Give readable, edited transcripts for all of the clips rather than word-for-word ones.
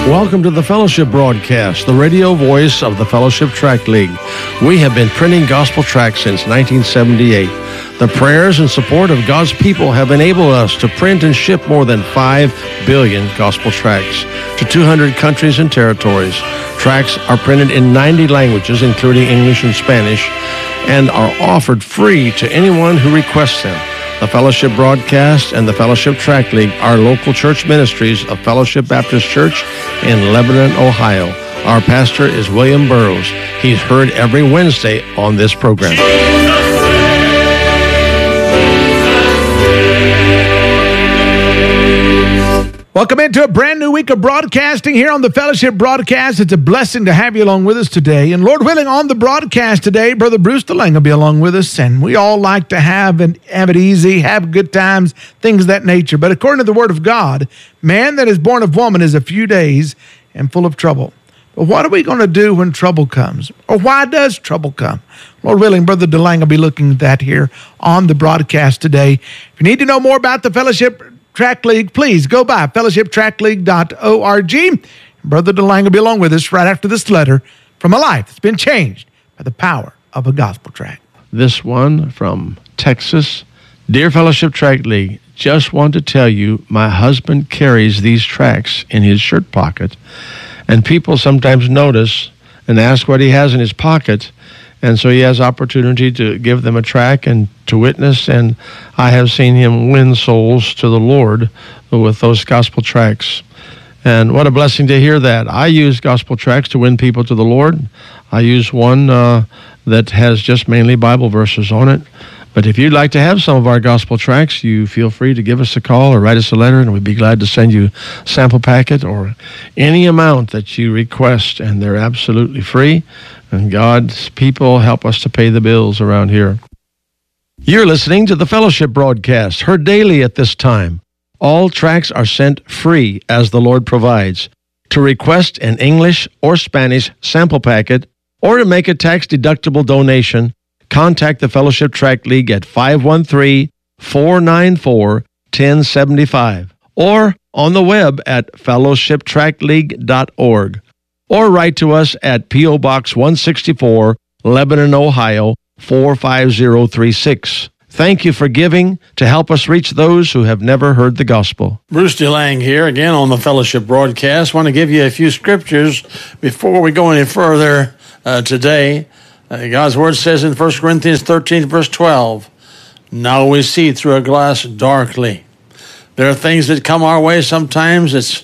Welcome to the Fellowship Broadcast, the radio voice of the Fellowship Tract League. We have been printing gospel tracts since 1978. The prayers and support of God's people have enabled us to print and ship more than 5 billion gospel tracts to 200 countries and territories. Tracts are printed in 90 languages, including English and Spanish, and are offered free to anyone who requests them. The Fellowship Broadcast and the Fellowship Tract League are local church ministries of Fellowship Baptist Church in Lebanon, Ohio. Our pastor is William Burroughs. He's heard every Wednesday on this program. Welcome into a brand new week of broadcasting here on the Fellowship Broadcast. It's a blessing to have you along with us today. And Lord willing, on the broadcast today, Brother Bruce DeLange will be along with us. And we all like to have it easy, have good times, things of that nature. But according to the Word of God, man that is born of woman is a few days and full of trouble. But what are we going to do when trouble comes? Or why does trouble come? Lord willing, Brother DeLange will be looking at that here on the broadcast today. If you need to know more about the Fellowship Tract League, please go by fellowshiptractleague.org. Brother DeLange will be along with us right after this letter from a life that's been changed by the power of a gospel tract. This one from Texas. Dear Fellowship Tract League, just want to tell you my husband carries these tracts in his shirt pocket, and people sometimes notice and ask what he has in his pocket. And so he has opportunity to give them a tract and to witness, and I have seen him win souls to the Lord with those gospel tracts. And what a blessing to hear that. I use gospel tracts to win people to the Lord. I use one that has just mainly Bible verses on it. But if you'd like to have some of our gospel tracts, you feel free to give us a call or write us a letter, and we'd be glad to send you a sample packet or any amount that you request, and they're absolutely free. And God's people help us to pay the bills around here. You're listening to the Fellowship Broadcast, heard daily at this time. All tracts are sent free as the Lord provides. To request an English or Spanish sample packet or to make a tax-deductible donation, contact the Fellowship Tract League at 513-494-1075 or on the web at fellowshiptractleague.org. Or write to us at P.O. Box 164, Lebanon, Ohio, 45036. Thank you for giving to help us reach those who have never heard the gospel. Bruce DeLange here again on the Fellowship Broadcast. I want to give you a few scriptures before we go any further today. God's Word says in 1 Corinthians 13, verse 12, now we see through a glass darkly. There are things that come our way sometimes it's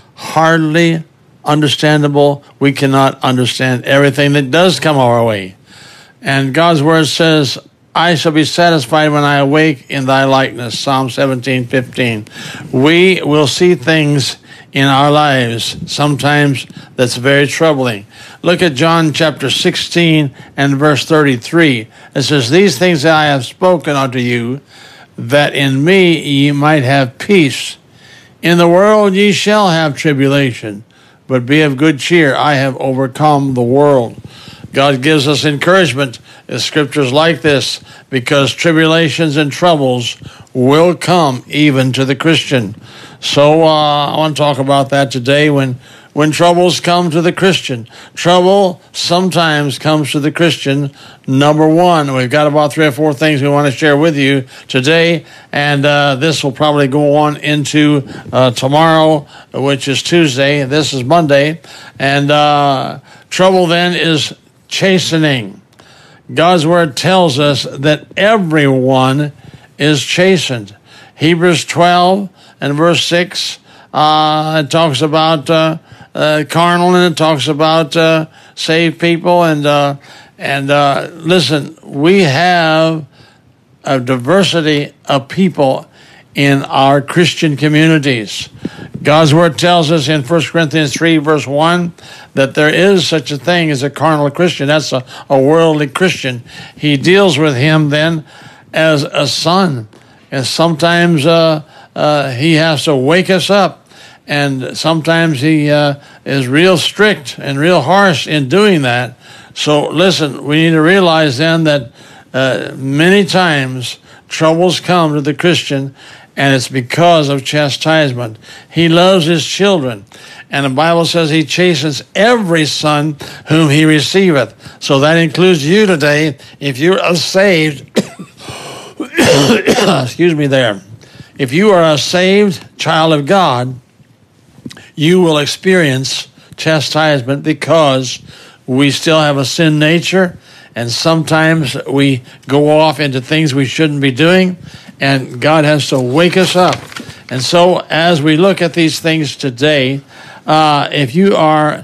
hardly understandable. We cannot understand everything that does come our way. And God's Word says, I shall be satisfied when I awake in thy likeness, Psalm 17:15. We will see things in our lives sometimes that's very troubling. Look at John chapter 16 and verse 33. It says, these things that I have spoken unto you, that in me ye might have peace. In the world ye shall have tribulation, but be of good cheer, I have overcome the world. God gives us encouragement in scriptures like this because tribulations and troubles will come even to the Christian. So I want to talk about that today when troubles come to the Christian. Trouble sometimes comes to the Christian. Number one, we've got about 3 or 4 things we want to share with you today, and this will probably go on into tomorrow, which is Tuesday. This is Monday, and trouble then is chastening. God's Word tells us that everyone is chastened. Hebrews 12 and verse 6, it talks about carnal, and it talks about saved people. And listen, we have a diversity of people in our Christian communities. God's Word tells us in 1 Corinthians 3, verse 1, that there is such a thing as a carnal Christian. That's a worldly Christian. He deals with him then as a son. And sometimes he has to wake us up. And sometimes he is real strict and real harsh in doing that. So listen, we need to realize then that many times troubles come to the Christian, and it's because of chastisement. He loves his children, and the Bible says he chastens every son whom he receiveth. So that includes you today. If you are saved, excuse me there. If you are a saved child of God, you will experience chastisement because we still have a sin nature, and sometimes we go off into things we shouldn't be doing, and God has to wake us up. And so as we look at these things today, if you are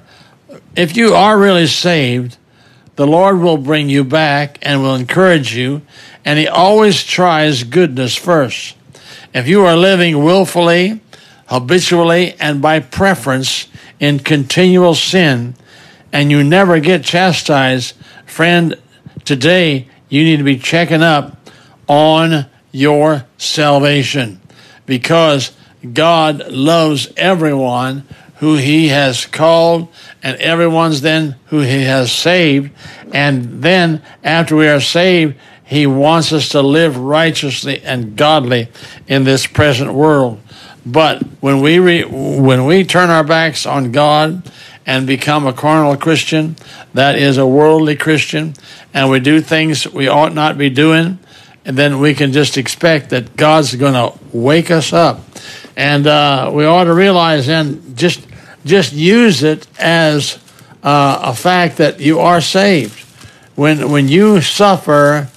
really saved, the Lord will bring you back and will encourage you, and he always tries goodness first. If you are living willfully, habitually, and by preference in continual sin, and you never get chastised, friend, today you need to be checking up on your salvation, because God loves everyone who he has called, and everyone's then who he has saved. And then after we are saved, he wants us to live righteously and godly in this present world. But when we turn our backs on God and become a carnal Christian, that is a worldly Christian, and we do things we ought not be doing, and then we can just expect that God's going to wake us up. And we ought to realize then, just use it as a fact that you are saved. When you suffer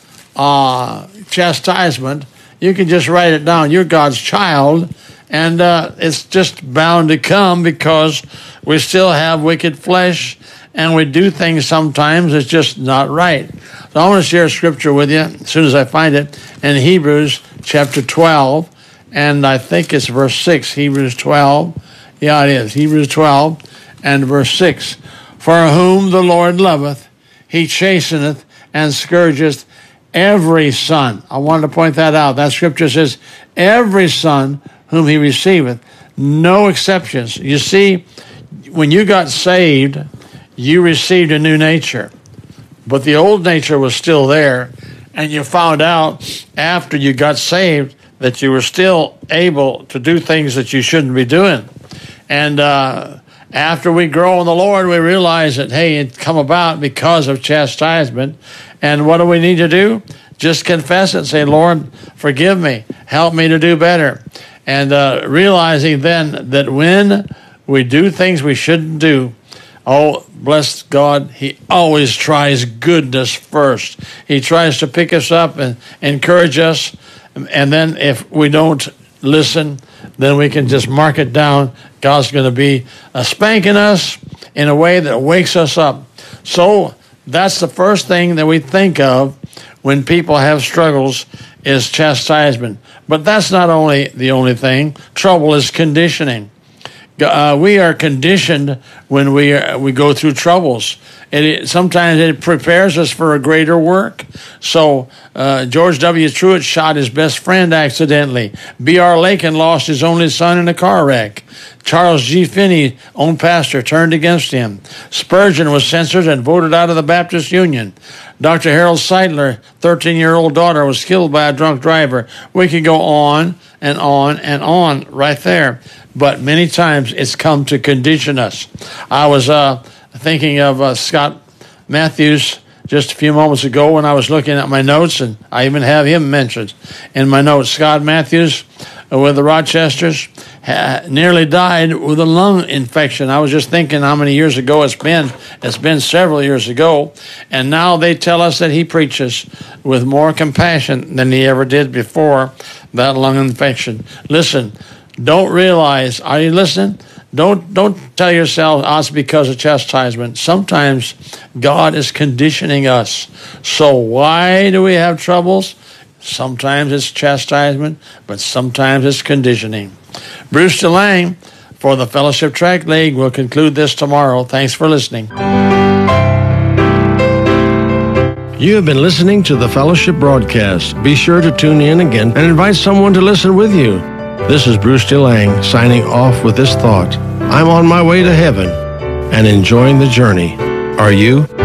chastisement, you can just write it down. You're God's child, and it's just bound to come because we still have wicked flesh, and we do things sometimes that's just not right. So I want to share a scripture with you as soon as I find it in Hebrews chapter 12, and I think it's verse 6, Hebrews 12. Yeah, it is, Hebrews 12 and verse 6. For whom the Lord loveth, he chasteneth and scourgeth every son. I wanted to point that out. That scripture says, every son whom he receiveth, no exceptions. You see, when you got saved, you received a new nature, but the old nature was still there, and you found out after you got saved that you were still able to do things that you shouldn't be doing. And after we grow in the Lord, we realize that, hey, it come about because of chastisement. And what do we need to do? Just confess it and say, Lord, forgive me. Help me to do better. And realizing then that when we do things we shouldn't do, oh, bless God, he always tries goodness first. He tries to pick us up and encourage us. And then if we don't listen, then we can just mark it down. God's going to be spanking us in a way that wakes us up. So that's the first thing that we think of when people have struggles is chastisement. But that's not only the only thing. Trouble is conditioning. We are conditioned when we go through troubles. Sometimes it prepares us for a greater work. So George W. Truett shot his best friend accidentally. B.R. Lakin lost his only son in a car wreck. Charles G. Finney, own pastor, turned against him. Spurgeon was censored and voted out of the Baptist Union. Dr. Harold Seidler, 13-year-old daughter, was killed by a drunk driver. We could go on and on and on right there. But many times it's come to condition us. I was thinking of Scott Matthews just a few moments ago when I was looking at my notes, and I even have him mentioned in my notes. Scott Matthews with the Rochesters nearly died with a lung infection. I was just thinking how many years ago it's been. It's been several years ago, and now they tell us that he preaches with more compassion than he ever did before that lung infection. Listen, don't realize, are you listening? Don't tell yourself, it's because of chastisement. Sometimes God is conditioning us. So why do we have troubles? Sometimes it's chastisement, but sometimes it's conditioning. Bruce DeLang for the Fellowship Tract League will conclude this tomorrow. Thanks for listening. You have been listening to the Fellowship broadcast. Be sure to tune in again and invite someone to listen with you. This is Bruce DeLang signing off with this thought. I'm on my way to heaven and enjoying the journey. Are you?